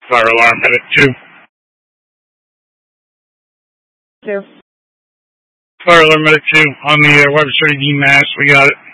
Fire alarm medic 2. 2. Fire alarm medic 2 on the Webster ED mass. We got it.